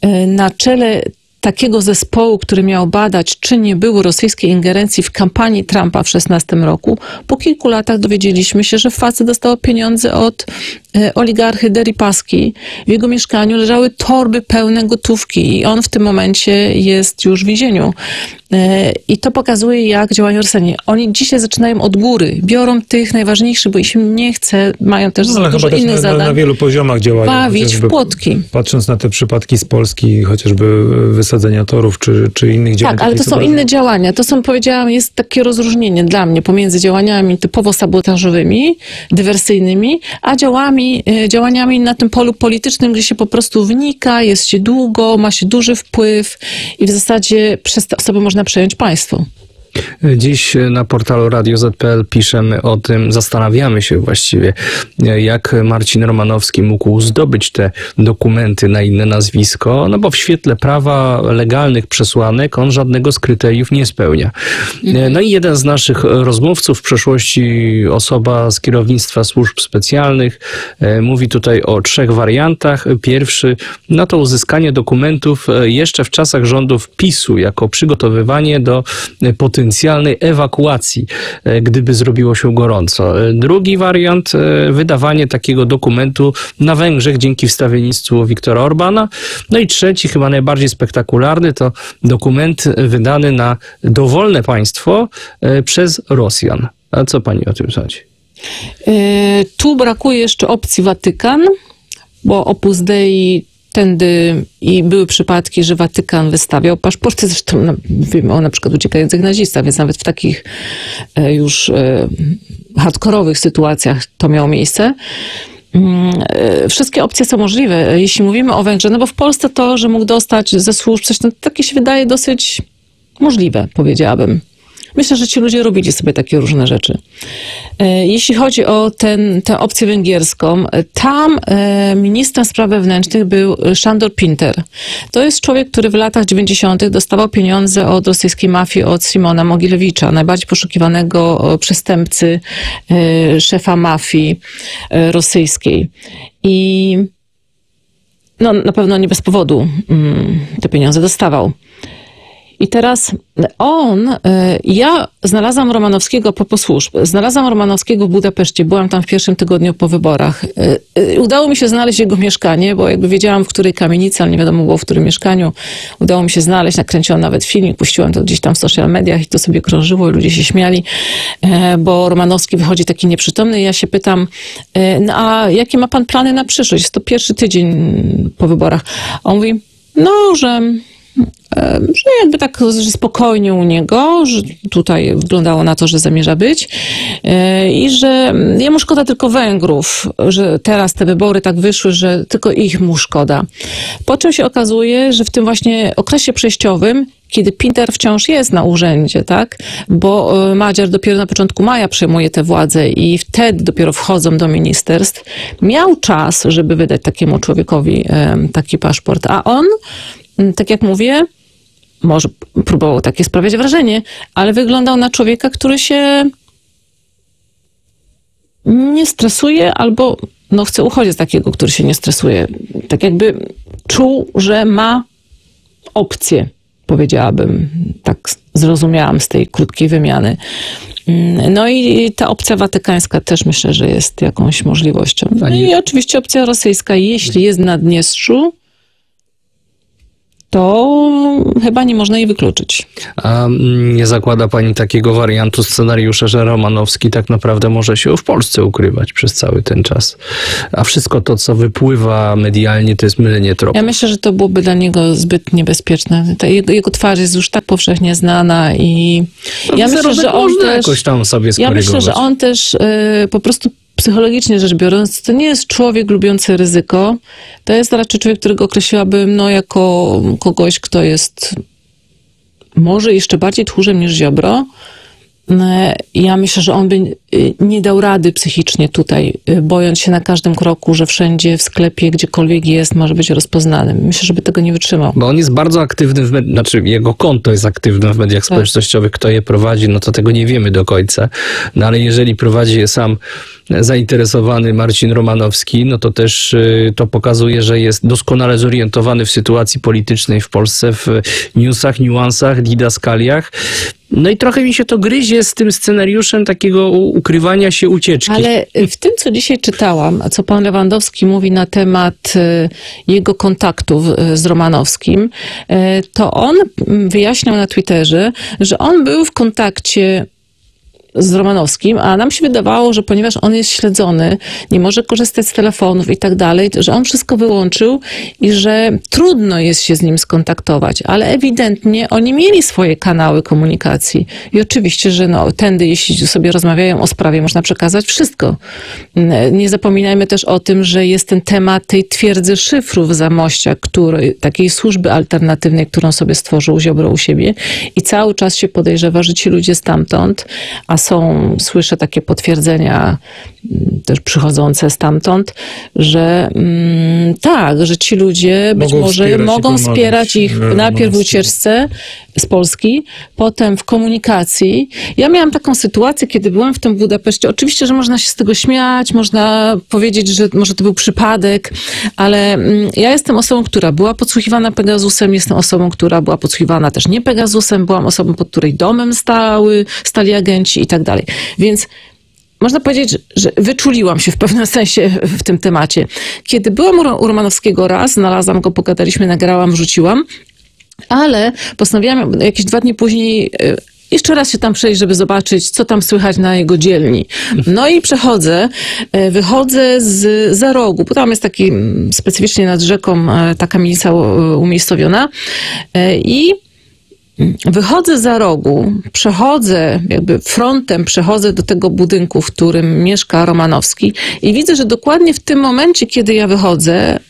na czele takiego zespołu, który miał badać, czy nie było rosyjskiej ingerencji w kampanii Trumpa w szesnastym roku, po kilku latach dowiedzieliśmy się, że facet dostał pieniądze od e, oligarchy Deripaski. W jego mieszkaniu leżały torby pełne gotówki i on w tym momencie jest już w więzieniu. E, I to pokazuje, jak działają Rosjanie. Oni dzisiaj zaczynają od góry. Biorą tych najważniejszych, bo im nie chce, mają też no, ale dużo chyba też innych na, zadań. na, na wielu poziomach działają. Bawić w płotki. Patrząc na te przypadki z Polski, chociażby wysadzenia torów, czy, czy innych działań. Tak, ale to są super... inne działania. To są, powiedziałam, jest takie rozróżnienie dla mnie pomiędzy działaniami typowo sabotażowymi, dywersyjnymi, a działami, działaniami na tym polu politycznym, gdzie się po prostu wnika, jest się długo, ma się duży wpływ i w zasadzie przez te osoby można przejąć państwo. Dziś na portalu radio zet pe el piszemy o tym, zastanawiamy się właściwie, jak Marcin Romanowski mógł zdobyć te dokumenty na inne nazwisko, no bo w świetle prawa legalnych przesłanek on żadnego z kryteriów nie spełnia. No i jeden z naszych rozmówców, w przeszłości osoba z kierownictwa służb specjalnych, mówi tutaj o trzech wariantach. Pierwszy, no to uzyskanie dokumentów jeszcze w czasach rządów PiSu, jako przygotowywanie do potencjalnej ewakuacji, gdyby zrobiło się gorąco. Drugi wariant, wydawanie takiego dokumentu na Węgrzech dzięki wstawiennictwu Viktora Orbana. No i trzeci, chyba najbardziej spektakularny, to dokument wydany na dowolne państwo przez Rosjan. A co pani o tym sądzi? Yy, tu brakuje jeszcze opcji Watykan, bo Opus Dei tędy i były przypadki, że Watykan wystawiał paszporty, zresztą no, wiemy o na przykład uciekających nazistach, więc nawet w takich e, już e, hardkorowych sytuacjach to miało miejsce. E, wszystkie opcje są możliwe, jeśli mówimy o Węgrzech, no bo w Polsce to, że mógł dostać ze służb coś, no, takie się wydaje dosyć możliwe, powiedziałabym. Myślę, że ci ludzie robili sobie takie różne rzeczy. Jeśli chodzi o ten, tę opcję węgierską, tam ministrem spraw wewnętrznych był Sándor Pinter. To jest człowiek, który w latach dziewięćdziesiątych dostawał pieniądze od rosyjskiej mafii, od Simona Mogilewicza, najbardziej poszukiwanego przestępcy, szefa mafii rosyjskiej. I no, na pewno nie bez powodu te pieniądze dostawał. I teraz on, ja znalazłam Romanowskiego, a propos służb, znalazłam Romanowskiego w Budapeszcie, byłam tam w pierwszym tygodniu po wyborach. Udało mi się znaleźć jego mieszkanie, bo jakby wiedziałam, w której kamienicy, ale nie wiadomo było, w którym mieszkaniu. Udało mi się znaleźć, nakręciłam nawet filmik, puściłam to gdzieś tam w social mediach i to sobie krążyło i ludzie się śmiali, bo Romanowski wychodzi taki nieprzytomny i ja się pytam, no a jakie ma pan plany na przyszłość? Jest to pierwszy tydzień po wyborach. A on mówi, no, że że jakby tak że spokojnie u niego, że tutaj wyglądało na to, że zamierza być i że jemu szkoda tylko Węgrów, że teraz te wybory tak wyszły, że tylko ich mu szkoda. Po czym się okazuje, że w tym właśnie okresie przejściowym, kiedy Pinter wciąż jest na urzędzie, tak, bo Madziar dopiero na początku maja przejmuje tę władzę i wtedy dopiero wchodzą do ministerstw, miał czas, żeby wydać takiemu człowiekowi taki paszport, a on, tak jak mówię, może próbował takie sprawiać wrażenie, ale wyglądał na człowieka, który się nie stresuje albo no, chce uchodzić z takiego, który się nie stresuje. Tak jakby czuł, że ma opcję, powiedziałabym. Tak zrozumiałam z tej krótkiej wymiany. No i ta opcja watykańska też myślę, że jest jakąś możliwością. No i oczywiście opcja rosyjska, jeśli jest na Naddniestrzu, to chyba nie można jej wykluczyć. A nie zakłada pani takiego wariantu scenariusza, że Romanowski tak naprawdę może się w Polsce ukrywać przez cały ten czas? A wszystko to, co wypływa medialnie, to jest mylenie tropu. Ja myślę, że to byłoby dla niego zbyt niebezpieczne. Ta jego, jego twarz jest już tak powszechnie znana i no, ja myślę, że on też, jakoś tam sobie ja myślę, że on też y, po prostu psychologicznie rzecz biorąc, to nie jest człowiek lubiący ryzyko. To jest raczej człowiek, którego określiłabym no, jako kogoś, kto jest może jeszcze bardziej tchórzem niż Ziobro. Ja myślę, że on by nie dał rady psychicznie tutaj, bojąc się na każdym kroku, że wszędzie w sklepie, gdziekolwiek jest, może być rozpoznany. Myślę, żeby tego nie wytrzymał. Bo on jest bardzo aktywny, w med- znaczy jego konto jest aktywne w mediach tak. społecznościowych. Kto je prowadzi, no to tego nie wiemy do końca. No ale jeżeli prowadzi je sam zainteresowany Marcin Romanowski, no to też y, to pokazuje, że jest doskonale zorientowany w sytuacji politycznej w Polsce, w newsach, niuansach, didaskaliach. No i trochę mi się to gryzie z tym scenariuszem takiego ukrywania się, ucieczki. Ale w tym, co dzisiaj czytałam, a co pan Lewandowski mówi na temat jego kontaktów z Romanowskim, to on wyjaśniał na Twitterze, że on był w kontakcie z Romanowskim, a nam się wydawało, że ponieważ on jest śledzony, nie może korzystać z telefonów i tak dalej, że on wszystko wyłączył i że trudno jest się z nim skontaktować, ale ewidentnie oni mieli swoje kanały komunikacji i oczywiście, że no, tędy, jeśli sobie rozmawiają o sprawie, można przekazać wszystko. Nie zapominajmy też o tym, że jest ten temat tej twierdzy szyfrów Zamościa, który, takiej służby alternatywnej, którą sobie stworzył Ziobro u siebie i cały czas się podejrzewa, że ci ludzie stamtąd, a są, słyszę takie potwierdzenia też przychodzące stamtąd, że mm, tak, że ci ludzie być mogą może wspierać mogą ich wspierać ich najpierw w ucieczce z Polski, potem w komunikacji. Ja miałam taką sytuację, kiedy byłam w tym Budapeszcie. Oczywiście, że można się z tego śmiać, można powiedzieć, że może to był przypadek, ale mm, ja jestem osobą, która była podsłuchiwana Pegasusem, jestem osobą, która była podsłuchiwana też nie Pegasusem, byłam osobą, pod której domem stały, stali agenci i tak dalej. Więc można powiedzieć, że wyczuliłam się w pewnym sensie w tym temacie. Kiedy byłam u Romanowskiego raz, znalazłam go, pogadaliśmy, nagrałam, wrzuciłam, ale postanowiłam jakieś dwa dni później jeszcze raz się tam przejść, żeby zobaczyć, co tam słychać na jego dzielni. No i przechodzę, wychodzę z za rogu, bo tam jest taki specyficznie nad rzeką ta kamienica umiejscowiona i wychodzę za rogu, przechodzę, jakby frontem przechodzę do tego budynku, w którym mieszka Romanowski i widzę, że dokładnie w tym momencie, kiedy ja wychodzę,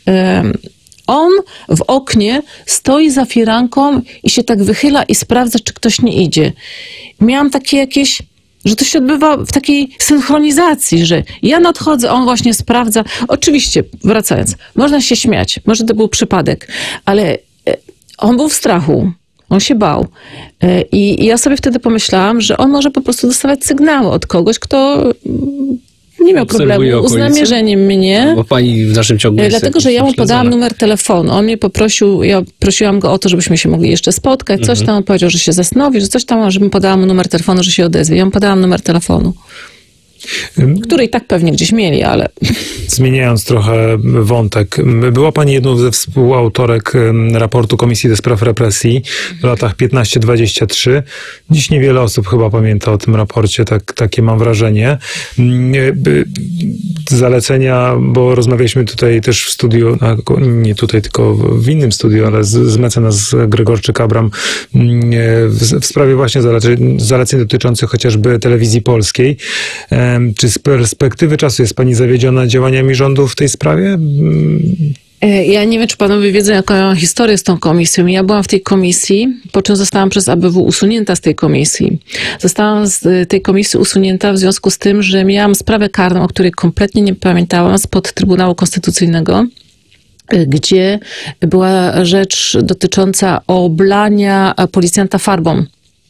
on w oknie stoi za firanką i się tak wychyla i sprawdza, czy ktoś nie idzie. Miałam takie jakieś, że to się odbywa w takiej synchronizacji, że ja nadchodzę, on właśnie sprawdza. Oczywiście, wracając, można się śmiać, może to był przypadek, ale on był w strachu. On się bał. I ja sobie wtedy pomyślałam, że on może po prostu dostawać sygnały od kogoś, kto nie miał Obserwuje problemu z okolice? namierzeniem mnie. Bo pani w naszym ciągu E, jest Dlatego, jakoś że ja mu śledzona. podałam numer telefonu. On mnie poprosił, ja prosiłam go o to, żebyśmy się mogli jeszcze spotkać, coś tam. On powiedział, że się zastanowi, że coś tam, żebym podała mu numer telefonu, że się odezwie. Ja mu podałam numer telefonu, który i tak pewnie gdzieś mieli, ale Zmieniając trochę wątek, była pani jedną ze współautorek em, raportu Komisji do Spraw Represji w latach piętnaście dwadzieścia trzy. Dziś niewiele osób chyba pamięta o tym raporcie, tak, takie mam wrażenie. Mm, by- Zalecenia, bo rozmawialiśmy tutaj też w studiu, a, nie tutaj, tylko w innym studiu, ale z, z mecenas Gregorczyk-Abram mm, w, w sprawie właśnie zaleceń, zaleceń dotyczących chociażby telewizji polskiej. Em, Czy z perspektywy czasu jest pani zawiedziona działaniami rządu w tej sprawie? Mm, e, ja nie wiem, czy panowie wiedzą, jaką ja mam historię z tą komisją. Ja byłam w tej komisji, po czym zostałam przez A B W usunięta z tej komisji. Zostałam z y, tej komisji usunięta w związku z tym, że miałam sprawę karną, o której kompletnie nie pamiętałam, spod Trybunału Konstytucyjnego, y, gdzie była rzecz dotycząca oblania e, policjanta farbą.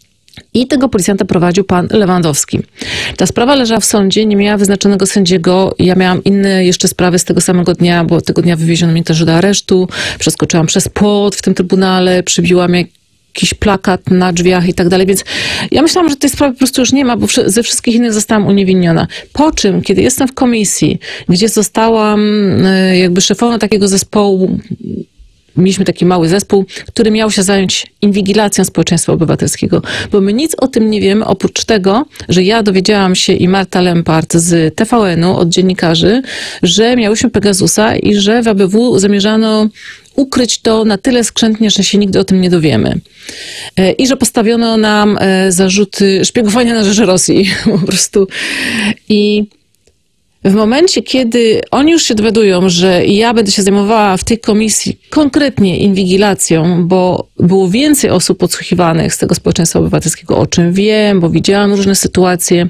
I tego policjanta prowadził pan Lewandowski. Ta sprawa leżała w sądzie, nie miała wyznaczonego sędziego. Ja miałam inne jeszcze sprawy z tego samego dnia, bo tego dnia wywieziono mnie też do aresztu. Przeskoczyłam przez płot w tym trybunale, przybiłam jakiś plakat na drzwiach i tak dalej, więc ja myślałam, że tej sprawy po prostu już nie ma, bo wszy- ze wszystkich innych zostałam uniewinniona. Po czym, kiedy jestem w komisji, gdzie zostałam y, jakby szefową takiego zespołu, mieliśmy taki mały zespół, który miał się zająć inwigilacją społeczeństwa obywatelskiego, bo my nic o tym nie wiemy, oprócz tego, że ja dowiedziałam się i Marta Lempart z T V N-u od dziennikarzy, że miałyśmy Pegasusa i że w A B W zamierzano ukryć to na tyle skrzętnie, że się nigdy o tym nie dowiemy. E, I że postawiono nam e, zarzuty szpiegowania na rzecz Rosji po prostu. I w momencie, kiedy oni już się dowiadują, że ja będę się zajmowała w tej komisji konkretnie inwigilacją, bo było więcej osób podsłuchiwanych z tego społeczeństwa obywatelskiego, o czym wiem, bo widziałam różne sytuacje,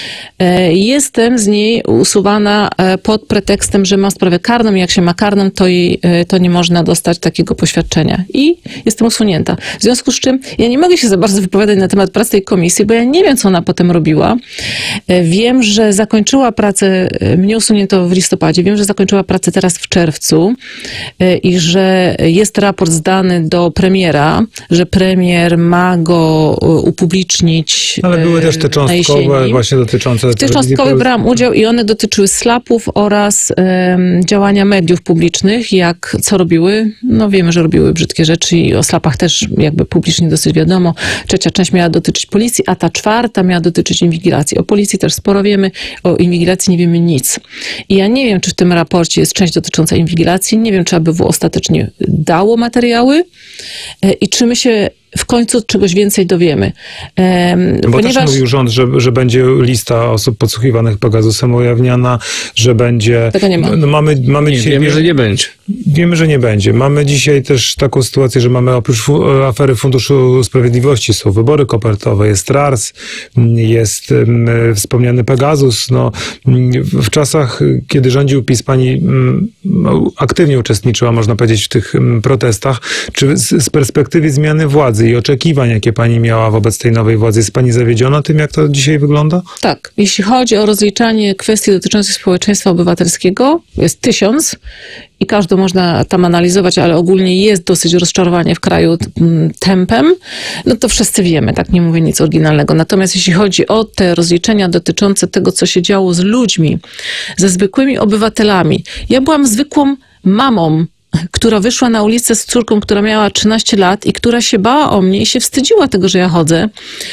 e, jestem z niej usuwana e, pod pretekstem, że mam sprawę karną i jak się ma karną, to, jej, e, to nie można dostać takiego poświadczenia. I jestem usunięta. W związku z czym ja nie mogę się za bardzo wypowiadać na temat pracy tej komisji, bo ja nie wiem, co ona potem robiła. E, Wiem, że zakończyła pracę, mnie usunięto w listopadzie, wiem, że zakończyła pracę teraz w czerwcu e, i że jest raport zdany do premiera, że premier ma go e, upublicznić. Ale były też te e, na cząstkowe jesieni. właśnie dotyczące... W tych cząstkowych brałam udział i one dotyczyły slapów oraz em, działania mediów publicznych, jak co robiły. No wiemy, że robiły brzydkie rzeczy i o slapach też jakby publicznie dosyć wiadomo. Trzecia część miała dotyczyć policji, a ta czwarta miała dotyczyć inwigilacji. O policji też sporo wiemy, o inwigilacji nie wiemy nic. I ja nie wiem, czy w tym raporcie jest część dotycząca inwigilacji, nie wiem, czy A B W ostatecznie dało materiały e, i czy my się w końcu czegoś więcej dowiemy. Em, Bo ponieważ... też mówił rząd, że, że będzie lista osób podsłuchiwanych Pegasusem ujawniana, że będzie... Tego nie ma. No mamy, mamy Nie, dzisiaj... wiemy, że nie będzie. Wiemy, że nie będzie. Mamy dzisiaj też taką sytuację, że mamy oprócz fu- afery Funduszu Sprawiedliwości są wybory kopertowe, jest R A R S, jest um, wspomniany Pegasus. No, w czasach, kiedy rządził PiS, pani um, aktywnie uczestniczyła, można powiedzieć, w tych um, protestach. Czy z, z perspektywy zmiany władzy i oczekiwań, jakie pani miała wobec tej nowej władzy, jest pani zawiedziona tym, jak to dzisiaj wygląda? Tak. Jeśli chodzi o rozliczanie kwestii dotyczących społeczeństwa obywatelskiego, jest tysiąc i każdą można tam analizować, ale ogólnie jest dosyć rozczarowanie w kraju mm, tempem, no to wszyscy wiemy, tak, nie mówię nic oryginalnego. Natomiast jeśli chodzi o te rozliczenia dotyczące tego, co się działo z ludźmi, ze zwykłymi obywatelami, ja byłam zwykłą mamą, która wyszła na ulicę z córką, która miała trzynaście lat i która się bała o mnie i się wstydziła tego, że ja chodzę,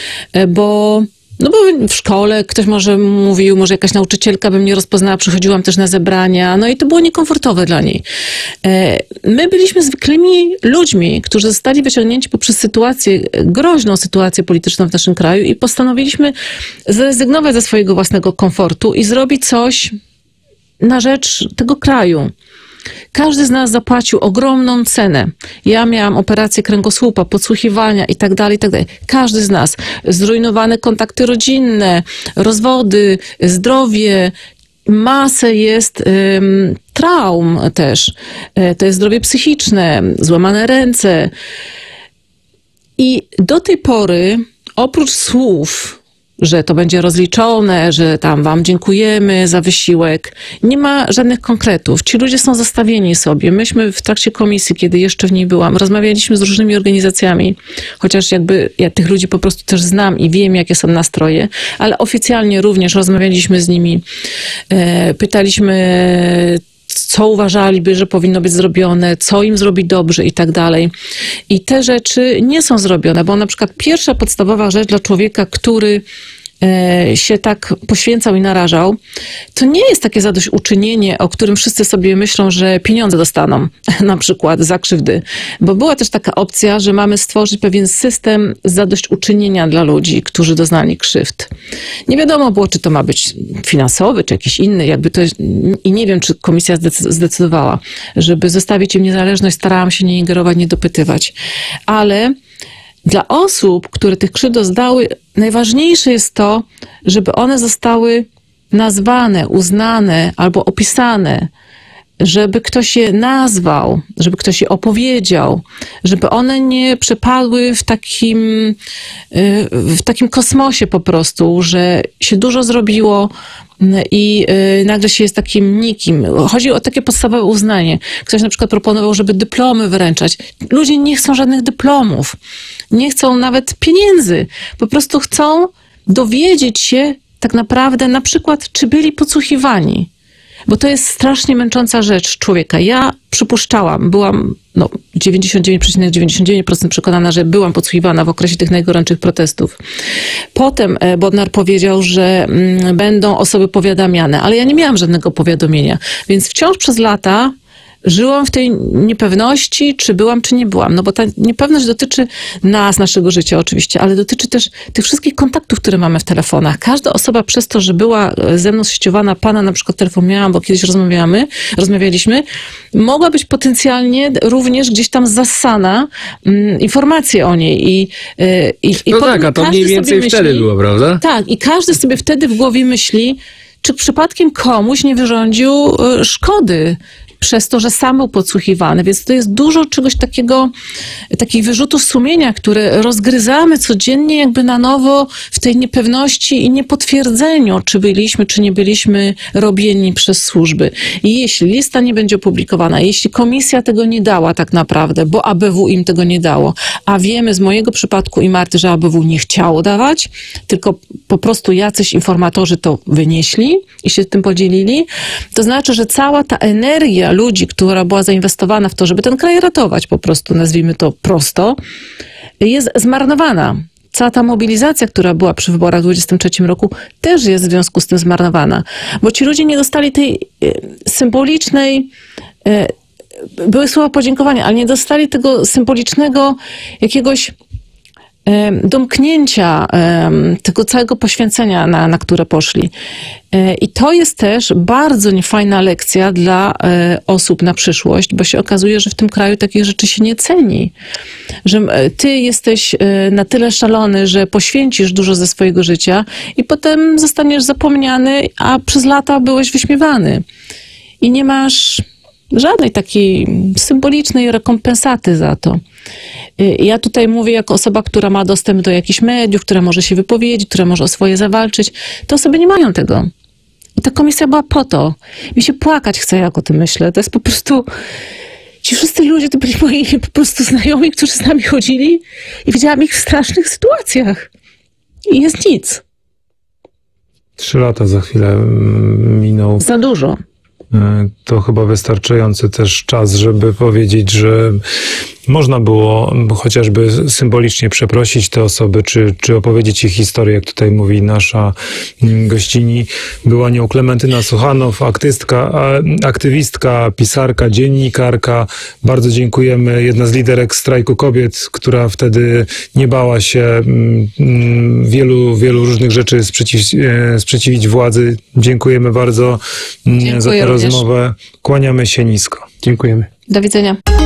bo no bo w szkole ktoś może mówił, może jakaś nauczycielka by mnie rozpoznała, przychodziłam też na zebrania, no i to było niekomfortowe dla niej. My byliśmy zwykłymi ludźmi, którzy zostali wyciągnięci poprzez sytuację, groźną sytuację polityczną w naszym kraju i postanowiliśmy zrezygnować ze swojego własnego komfortu i zrobić coś na rzecz tego kraju. Każdy z nas zapłacił ogromną cenę. Ja miałam operację kręgosłupa, podsłuchiwania i tak dalej, i tak dalej. Każdy z nas. Zrujnowane kontakty rodzinne, rozwody, zdrowie, masę jest ym, traum też. Y, to jest zdrowie psychiczne, złamane ręce. I do tej pory, oprócz słów, że to będzie rozliczone, że tam wam dziękujemy za wysiłek. Nie ma żadnych konkretów. Ci ludzie są zostawieni sobie. Myśmy w trakcie komisji, kiedy jeszcze w niej byłam, rozmawialiśmy z różnymi organizacjami, chociaż jakby ja tych ludzi po prostu też znam i wiem, jakie są nastroje, ale oficjalnie również rozmawialiśmy z nimi, e, pytaliśmy, co uważaliby, że powinno być zrobione, co im zrobić dobrze i tak dalej. I te rzeczy nie są zrobione, bo na przykład pierwsza podstawowa rzecz dla człowieka, który e, się tak poświęcał i narażał, to nie jest takie zadośćuczynienie, o którym wszyscy sobie myślą, że pieniądze dostaną, na przykład za krzywdy. Bo była też taka opcja, że mamy stworzyć pewien system zadośćuczynienia dla ludzi, którzy doznali krzywd. Nie wiadomo było, czy to ma być finansowy, czy jakiś inny, jakby to, i nie wiem, czy komisja zdecydowała, żeby zostawić im niezależność, starałam się nie ingerować, nie dopytywać. Ale dla osób, które tych krzywd doznały, najważniejsze jest to, żeby one zostały nazwane, uznane albo opisane, żeby ktoś je nazwał, żeby ktoś je opowiedział, żeby one nie przepadły w takim, w takim kosmosie po prostu, że się dużo zrobiło i nagle się jest takim nikim. Chodzi o takie podstawowe uznanie. Ktoś na przykład proponował, żeby dyplomy wręczać. Ludzie nie chcą żadnych dyplomów. Nie chcą nawet pieniędzy. Po prostu chcą dowiedzieć się tak naprawdę na przykład, czy byli podsłuchiwani. Bo to jest strasznie męcząca rzecz człowieka. Ja przypuszczałam, byłam no, dziewięćdziesiąt dziewięć przecinek dziewięćdziesiąt dziewięć procent przekonana, że byłam podsłuchiwana w okresie tych najgorętszych protestów. Potem Bodnar powiedział, że mm, będą osoby powiadamiane, ale ja nie miałam żadnego powiadomienia. Więc wciąż przez lata żyłam w tej niepewności, czy byłam, czy nie byłam. No bo ta niepewność dotyczy nas, naszego życia oczywiście, ale dotyczy też tych wszystkich kontaktów, które mamy w telefonach. Każda osoba przez to, że była ze mną zsieciowana, pana na przykład telefon miałam, bo kiedyś rozmawiamy, rozmawialiśmy, mogła być potencjalnie również gdzieś tam zassana mm, informacje o niej. I, y, i, i no tak, a to mniej więcej myśli, wtedy było, prawda? Tak, i każdy sobie wtedy w głowie myśli, czy przypadkiem komuś nie wyrządził y, szkody przez to, że sam był podsłuchiwany. Więc to jest dużo czegoś takiego, takich wyrzutów sumienia, które rozgryzamy codziennie jakby na nowo w tej niepewności i niepotwierdzeniu, czy byliśmy, czy nie byliśmy robieni przez służby. I jeśli lista nie będzie opublikowana, jeśli komisja tego nie dała tak naprawdę, bo A B W im tego nie dało, a wiemy z mojego przypadku i Marty, że A B W nie chciało dawać, tylko po prostu jacyś informatorzy to wynieśli i się tym podzielili, to znaczy, że cała ta energia ludzi, która była zainwestowana w to, żeby ten kraj ratować, po prostu nazwijmy to prosto, jest zmarnowana. Cała ta mobilizacja, która była przy wyborach w dwudziestym trzecim roku, też jest w związku z tym zmarnowana. Bo ci ludzie nie dostali tej symbolicznej, były słowa podziękowania, ale nie dostali tego symbolicznego jakiegoś domknięcia tego całego poświęcenia, na, na które poszli. I to jest też bardzo niefajna lekcja dla osób na przyszłość, bo się okazuje, że w tym kraju takich rzeczy się nie ceni. Że ty jesteś na tyle szalony, że poświęcisz dużo ze swojego życia i potem zostaniesz zapomniany, a przez lata byłeś wyśmiewany. I nie masz żadnej takiej symbolicznej rekompensaty za to. Ja tutaj mówię jako osoba, która ma dostęp do jakichś mediów, która może się wypowiedzieć, która może o swoje zawalczyć. Te osoby nie mają tego. I ta komisja była po to. Mi się płakać chce, jak o tym myślę. To jest po prostu... Ci wszyscy ludzie to byli moi po prostu znajomi, którzy z nami chodzili i widziałam ich w strasznych sytuacjach. I jest nic. Trzy lata za chwilę minął. Za dużo. To chyba wystarczający też czas, żeby powiedzieć, że można było chociażby symbolicznie przeprosić te osoby, czy, czy opowiedzieć ich historię, jak tutaj mówi nasza gościni. Była nią Klementyna Suchanow, aktystka, aktywistka, pisarka, dziennikarka. Bardzo dziękujemy. Jedna z liderek strajku kobiet, która wtedy nie bała się wielu, wielu różnych rzeczy sprzeciw, sprzeciwić władzy. Dziękuję bardzo Dziękuję za tę rozmowę. Kłaniamy się nisko. Dziękujemy. Do widzenia.